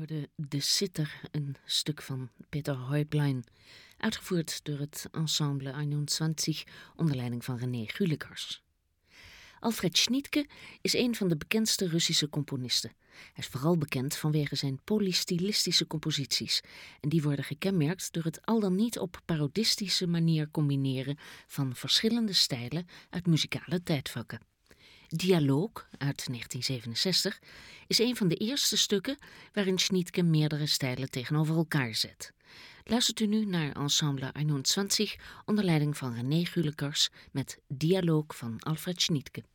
hoorde De Sitter, een stuk van Peter Häuplein, uitgevoerd door het ensemble 21 onder leiding van René Gulekars. Alfred Schnittke is een van de bekendste Russische componisten. Hij is vooral bekend vanwege zijn polystylistische composities. En die worden gekenmerkt door het al dan niet op parodistische manier combineren van verschillende stijlen uit muzikale tijdvakken. Dialoog uit 1967 is een van de eerste stukken waarin Schnittke meerdere stijlen tegenover elkaar zet. Luistert u nu naar ensemble 21 onder leiding van René Gulekars met Dialoog van Alfred Schnittke.